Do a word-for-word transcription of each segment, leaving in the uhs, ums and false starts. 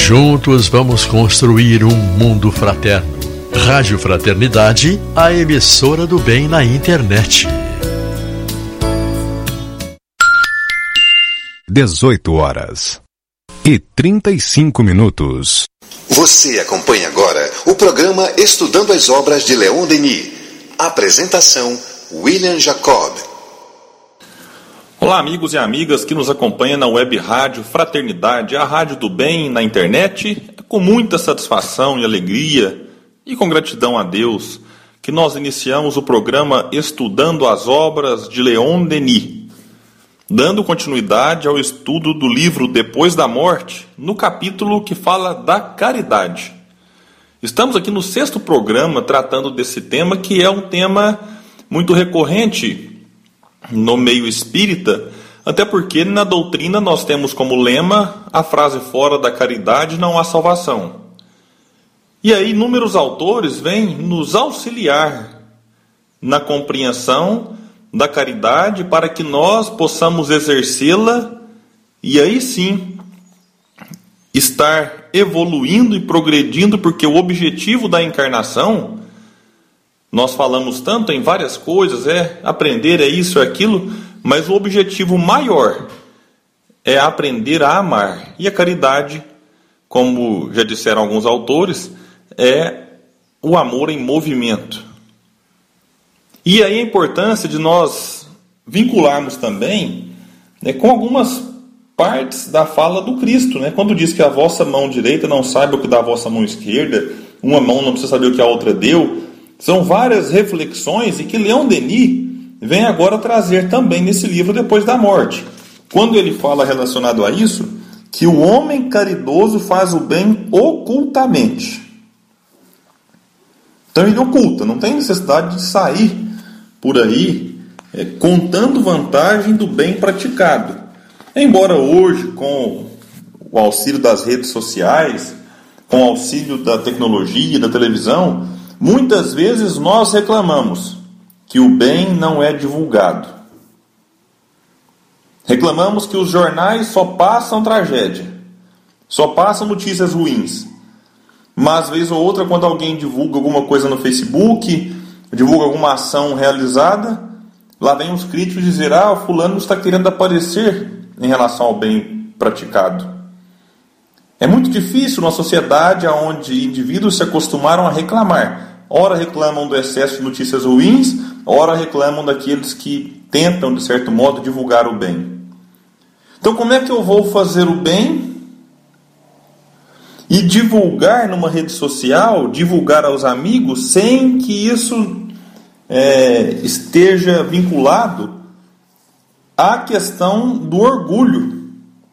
Juntos vamos construir um mundo fraterno. Rádio Fraternidade, a emissora do bem na internet. dezoito horas e trinta e cinco minutos. Você acompanha agora o programa Estudando as Obras de Leon Denis. Apresentação, William Jacob. Olá, amigos e amigas que nos acompanham na web rádio Fraternidade, a rádio do bem na internet. É com muita satisfação e alegria e com gratidão a Deus que nós iniciamos o programa Estudando as Obras de Leon Denis, dando continuidade ao estudo do livro Depois da Morte, no capítulo que fala da caridade. Estamos aqui no sexto programa tratando desse tema, que é um tema muito recorrente no meio espírita, até porque na doutrina nós temos como lema a frase: fora da caridade não há salvação. E aí inúmeros autores vêm nos auxiliar na compreensão da caridade para que nós possamos exercê-la e aí sim estar evoluindo e progredindo, porque o objetivo da encarnação, nós falamos tanto em várias coisas, é aprender, é isso, é aquilo, mas o objetivo maior é aprender a amar. E a caridade, como já disseram alguns autores, é o amor em movimento. E aí a importância de nós vincularmos também, né, com algumas partes da fala do Cristo, né? Quando diz que a vossa mão direita não saiba o que dá a vossa mão esquerda, uma mão não precisa saber o que a outra deu. São várias reflexões e que Leon Denis vem agora trazer também nesse livro Depois da Morte. Quando ele fala relacionado a isso, que o homem caridoso faz o bem ocultamente. Então ele oculta, não tem necessidade de sair por aí é, contando vantagem do bem praticado. Embora hoje, com o auxílio das redes sociais, com o auxílio da tecnologia, da televisão, muitas vezes nós reclamamos que o bem não é divulgado. Reclamamos que os jornais só passam tragédia, só passam notícias ruins. Mas, vez ou outra, quando alguém divulga alguma coisa no Facebook, divulga alguma ação realizada, lá vem os críticos dizer: ah, o fulano está querendo aparecer em relação ao bem praticado. É muito difícil numa sociedade onde indivíduos se acostumaram a reclamar. Ora reclamam do excesso de notícias ruins, ora reclamam daqueles que tentam, de certo modo, divulgar o bem. Então, como é que eu vou fazer o bem e divulgar numa rede social, divulgar aos amigos, sem que isso é, esteja vinculado à questão do orgulho?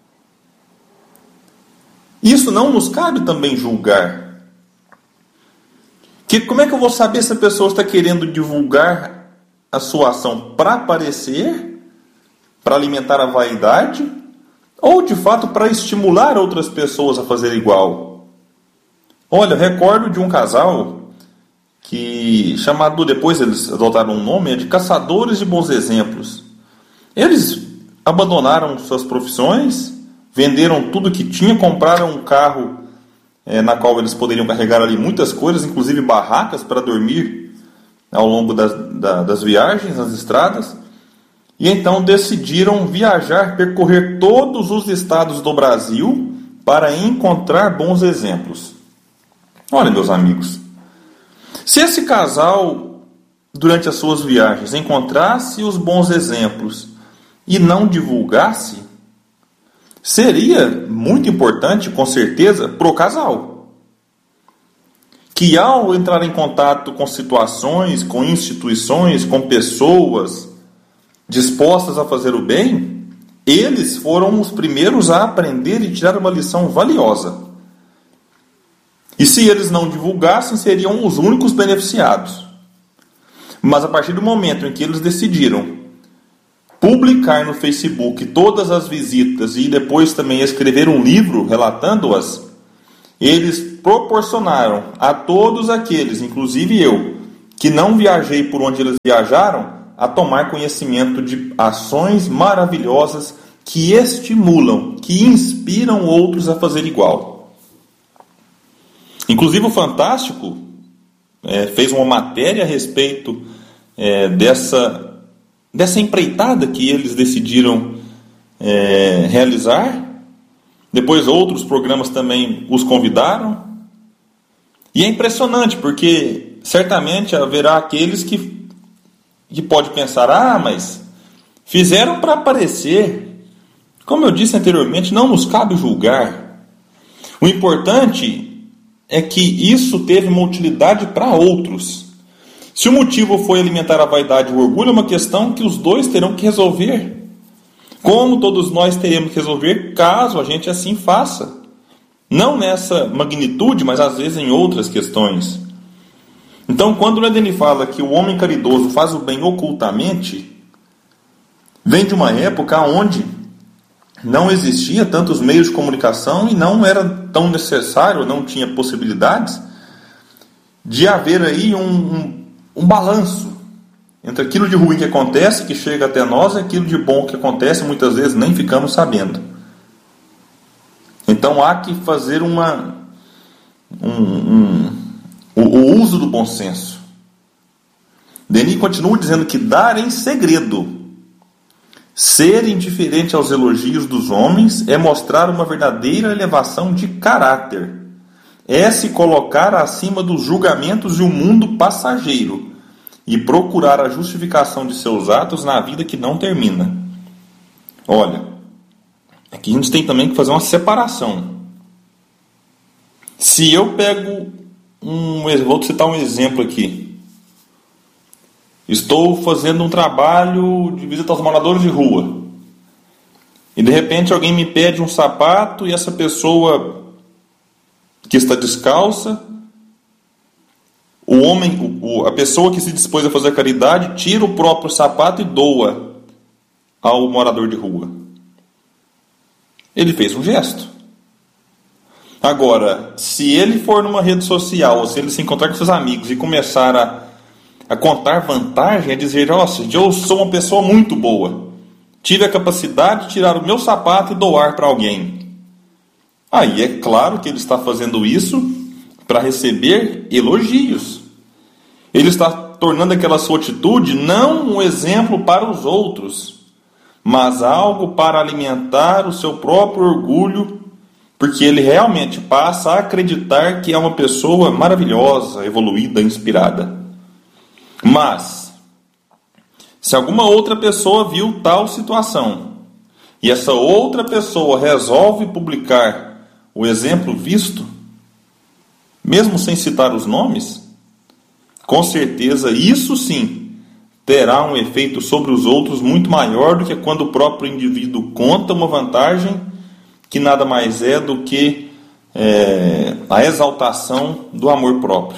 Isso não nos cabe também julgar. Que, como é que eu vou saber se a pessoa está querendo divulgar a sua ação para aparecer, para alimentar a vaidade, ou de fato para estimular outras pessoas a fazer igual? Olha, eu recordo de um casal que, chamado, depois eles adotaram um nome, é de Caçadores de Bons Exemplos. Eles abandonaram suas profissões, venderam tudo que tinha, compraram um carro é, na qual eles poderiam carregar ali muitas coisas, inclusive barracas para dormir ao longo das, da, das viagens nas estradas. E então decidiram viajar, percorrer todos os estados do Brasil para encontrar bons exemplos. Olha, meus amigos, se esse casal, durante as suas viagens, encontrasse os bons exemplos e não divulgasse, seria muito importante, com certeza, para o casal, que ao entrar em contato com situações, com instituições, com pessoas dispostas a fazer o bem, eles foram os primeiros a aprender e tirar uma lição valiosa. E se eles não divulgassem, seriam os únicos beneficiados. Mas a partir do momento em que eles decidiram publicar no Facebook todas as visitas e depois também escrever um livro relatando-as, eles proporcionaram a todos aqueles, inclusive eu, que não viajei por onde eles viajaram, a tomar conhecimento de ações maravilhosas que estimulam, que inspiram outros a fazer igual. Inclusive o Fantástico é, fez uma matéria a respeito é, dessa, dessa empreitada que eles decidiram é, realizar. Depois outros programas também os convidaram. E é impressionante, porque certamente haverá aqueles que, que pode pensar, ah, mas fizeram para aparecer. Como eu disse anteriormente, não nos cabe julgar. O importante é que isso teve uma utilidade para outros. Se o motivo foi alimentar a vaidade e o orgulho, é uma questão que os dois terão que resolver. Como todos nós teremos que resolver, caso a gente assim faça. Não nessa magnitude, mas às vezes em outras questões. Então, quando o Lenin fala que o homem caridoso faz o bem ocultamente, vem de uma época onde não existia tantos meios de comunicação e não era tão necessário, não tinha possibilidades de haver aí um, um, um balanço entre aquilo de ruim que acontece, que chega até nós, e aquilo de bom que acontece, muitas vezes nem ficamos sabendo. Então há que fazer uma, um, um, o, o uso do bom senso. Denis continua dizendo que dar em segredo, ser indiferente aos elogios dos homens, é mostrar uma verdadeira elevação de caráter. É se colocar acima dos julgamentos de um mundo passageiro e procurar a justificação de seus atos na vida que não termina. Olha, aqui a gente tem também que fazer uma separação. Se eu pego um... Vou citar um exemplo aqui. Estou fazendo um trabalho de visita aos moradores de rua. E de repente alguém me pede um sapato e essa pessoa que está descalça, o homem, o, a pessoa que se dispôs a fazer a caridade, tira o próprio sapato e doa ao morador de rua. Ele fez um gesto. Agora, se ele for numa rede social, ou se ele se encontrar com seus amigos e começar a, a contar vantagem, a dizer, nossa, eu sou uma pessoa muito boa, tive a capacidade de tirar o meu sapato e doar para alguém. Aí é claro que ele está fazendo isso para receber elogios. Ele está tornando aquela sua atitude não um exemplo para os outros, mas algo para alimentar o seu próprio orgulho, porque ele realmente passa a acreditar que é uma pessoa maravilhosa, evoluída, inspirada. Mas, se alguma outra pessoa viu tal situação, e essa outra pessoa resolve publicar o exemplo visto, mesmo sem citar os nomes, com certeza isso sim terá um efeito sobre os outros muito maior do que quando o próprio indivíduo conta uma vantagem que nada mais é do que é, a exaltação do amor próprio.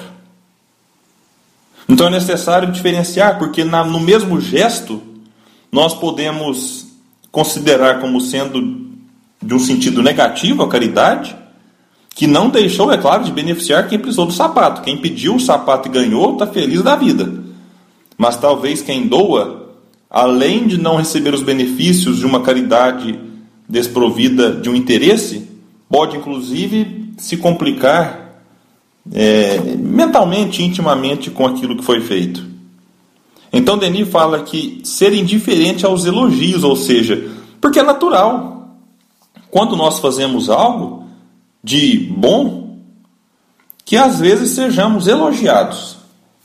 Então é necessário diferenciar, porque na, no mesmo gesto nós podemos considerar como sendo de um sentido negativo a caridade, que não deixou, é claro, de beneficiar quem precisou do sapato. Quem pediu o sapato e ganhou, está feliz da vida. Mas talvez quem doa, além de não receber os benefícios de uma caridade desprovida de um interesse, pode inclusive se complicar é, mentalmente, intimamente com aquilo que foi feito. Então Denis fala que ser indiferente aos elogios, ou seja, porque é natural. Quando nós fazemos algo de bom, que às vezes sejamos elogiados.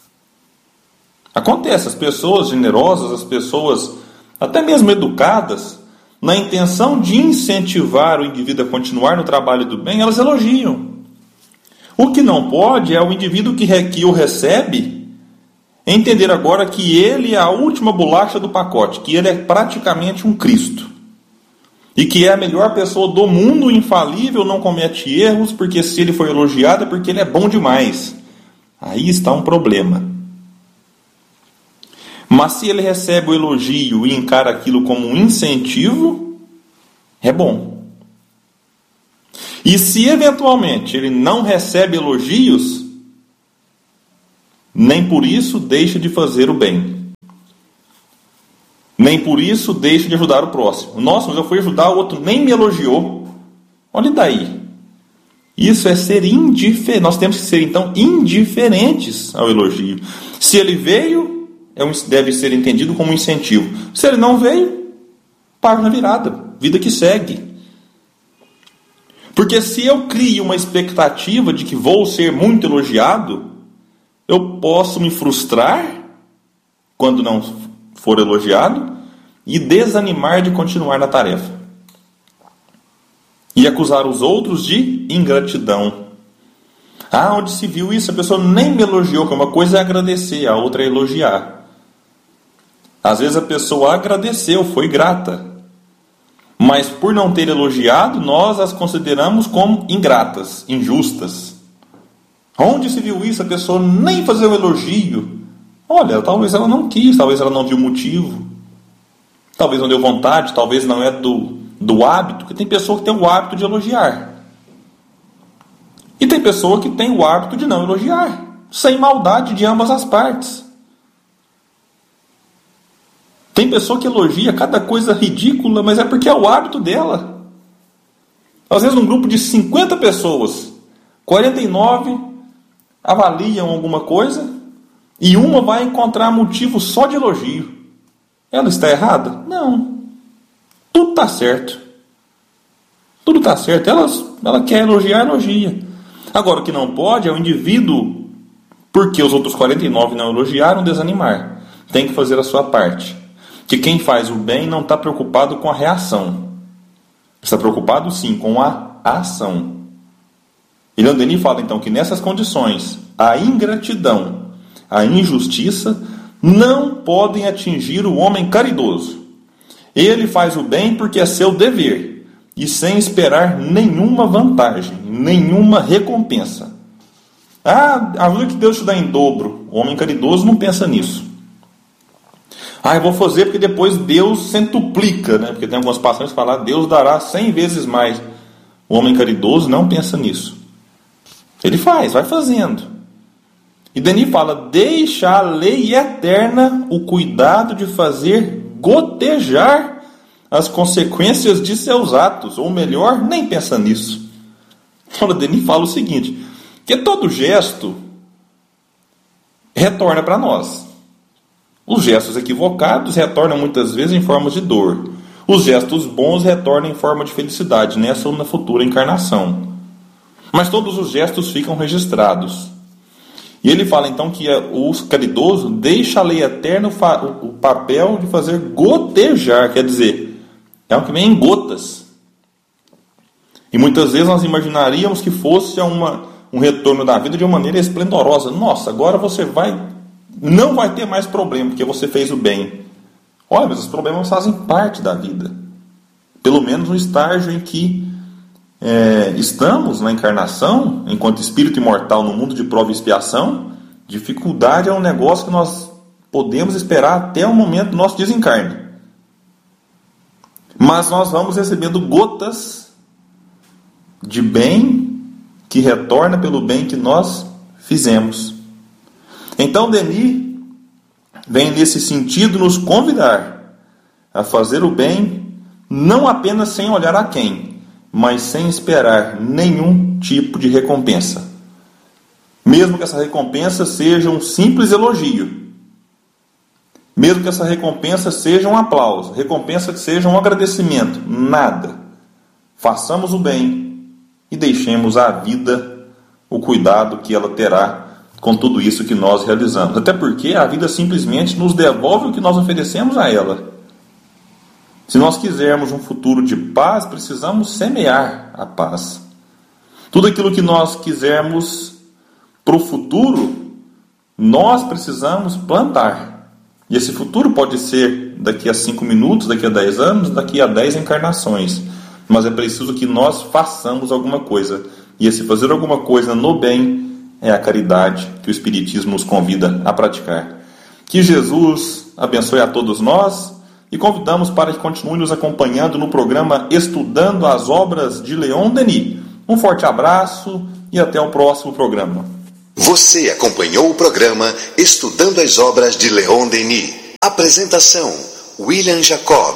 Acontece, as pessoas generosas, as pessoas até mesmo educadas, na intenção de incentivar o indivíduo a continuar no trabalho do bem, elas elogiam. O que não pode é o indivíduo que, que o recebe entender agora que ele é a última bolacha do pacote, que ele é praticamente um Cristo. E que é a melhor pessoa do mundo, infalível, não comete erros, porque se ele foi elogiado é porque ele é bom demais. Aí está um problema. Mas se ele recebe o elogio e encara aquilo como um incentivo, é bom. E se eventualmente ele não recebe elogios, nem por isso deixa de fazer o bem. Nem por isso deixa de ajudar o próximo. Nossa, mas eu fui ajudar, o outro nem me elogiou. Olha daí. Isso é ser indiferente. Nós temos que ser, então, indiferentes ao elogio. Se ele veio, é um, deve ser entendido como um incentivo. Se ele não veio, para na virada. Vida que segue. Porque se eu crio uma expectativa de que vou ser muito elogiado, eu posso me frustrar quando não for elogiado e desanimar de continuar na tarefa. E acusar os outros de ingratidão. Ah, onde se viu isso? A pessoa nem me elogiou, que uma coisa é agradecer, a outra é elogiar. Às vezes a pessoa agradeceu, foi grata. Mas por não ter elogiado, nós as consideramos como ingratas, injustas. Onde se viu isso? A pessoa nem fazer um elogio. Olha, talvez ela não quis, talvez ela não viu motivo. Talvez não deu vontade, talvez não é do, do hábito. Porque tem pessoa que tem o hábito de elogiar. E tem pessoa que tem o hábito de não elogiar. Sem maldade de ambas as partes. Tem pessoa que elogia cada coisa ridícula, mas é porque é o hábito dela. Às vezes num grupo de cinquenta pessoas, quarenta e nove avaliam alguma coisa e uma vai encontrar motivo só de elogio. Ela está errada? Não. Tudo está certo. Tudo está certo. Ela, ela quer elogiar, elogia. Agora o que não pode é o indivíduo, porque os outros quarenta e nove não elogiaram, desanimar. Tem que fazer a sua parte. Que quem faz o bem não está preocupado com a reação. Está preocupado sim com a ação. Leon Denis fala então que nessas condições a ingratidão, a injustiça não podem atingir o homem caridoso. Ele faz o bem porque é seu dever e sem esperar nenhuma vantagem, nenhuma recompensa. Ah, a ajuda que Deus te dá em dobro. O homem caridoso não pensa nisso. Ah, eu vou fazer porque depois Deus centuplica, né? Porque tem algumas passagens que falam, Deus dará cem vezes mais. O homem caridoso não pensa nisso. Ele faz, vai fazendo. E Denis fala, deixa a lei eterna o cuidado de fazer gotejar as consequências de seus atos. Ou melhor, nem pensa nisso. Olha, Denis fala o seguinte, que todo gesto retorna para nós. Os gestos equivocados retornam muitas vezes em forma de dor. Os gestos bons retornam em forma de felicidade, nessa ou na futura encarnação. Mas todos os gestos ficam registrados. E ele fala então que o caridoso deixa a lei eterna o papel de fazer gotejar, quer dizer, é o que vem em gotas. E muitas vezes nós imaginaríamos que fosse uma, um retorno da vida de uma maneira esplendorosa. Nossa, agora você vai... não vai ter mais problema, porque você fez o bem. Olha, mas os problemas fazem parte da vida. Pelo menos no estágio em que é, estamos na encarnação, enquanto espírito imortal no mundo de prova e expiação, dificuldade é um negócio que nós podemos esperar até o momento do nosso desencarne. Mas nós vamos recebendo gotas de bem que retorna pelo bem que nós fizemos. Então Denis vem nesse sentido nos convidar a fazer o bem, não apenas sem olhar a quem, mas sem esperar nenhum tipo de recompensa. Mesmo que essa recompensa seja um simples elogio. Mesmo que essa recompensa seja um aplauso, recompensa que seja um agradecimento, nada. Façamos o bem e deixemos à vida o cuidado que ela terá com tudo isso que nós realizamos. Até porque a vida simplesmente nos devolve o que nós oferecemos a ela. Se nós quisermos um futuro de paz, precisamos semear a paz. Tudo aquilo que nós quisermos para o futuro, nós precisamos plantar. E esse futuro pode ser daqui a cinco minutos, daqui a dez anos, daqui a dez encarnações. Mas é preciso que nós façamos alguma coisa. E esse fazer alguma coisa no bem é a caridade que o Espiritismo nos convida a praticar. Que Jesus abençoe a todos nós e convidamos para que continue nos acompanhando no programa Estudando as Obras de Leon Denis. Um forte abraço e até o próximo programa. Você acompanhou o programa Estudando as Obras de Leon Denis. Apresentação: William Jacob.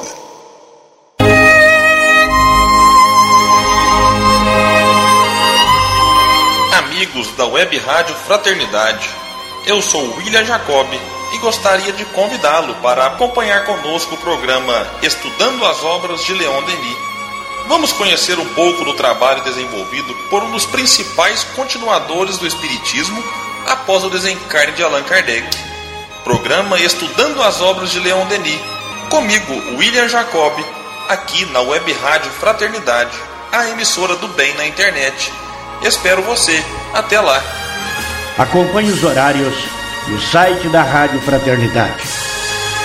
amigos da Web Rádio Fraternidade. Eu sou William Jacob e gostaria de convidá-lo para acompanhar conosco o programa Estudando as Obras de Leon Denis. Vamos conhecer um pouco do trabalho desenvolvido por um dos principais continuadores do Espiritismo após o desencarne de Allan Kardec. Programa Estudando as Obras de Leon Denis. Comigo, William Jacob, aqui na Web Rádio Fraternidade, a emissora do bem na internet. Espero você. Até lá. Acompanhe os horários no site da Rádio Fraternidade.